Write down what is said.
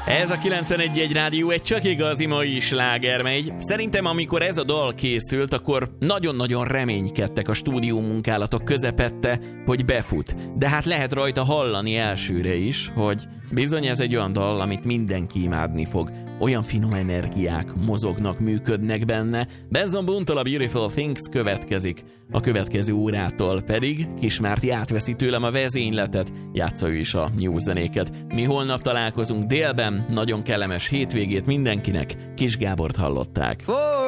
Ez a 91.1 Rádió egy csak igazi mai slágermegy. Szerintem amikor ez a dal készült, akkor nagyon-nagyon reménykedtek a stúdió munkálatok közepette, hogy befut. De hát lehet rajta hallani elsőre is, hogy bizony ez egy olyan dal, amit mindenki imádni fog. Olyan finom energiák mozognak, működnek benne. Benson Boone-tól a Beautiful Things következik. A következő órától pedig Kismárti átveszi tőlem a vezényletet, játsza ő is a new zenéket. Mi holnap találkozunk délben, nagyon kellemes hétvégét mindenkinek, Kis Gábort hallották.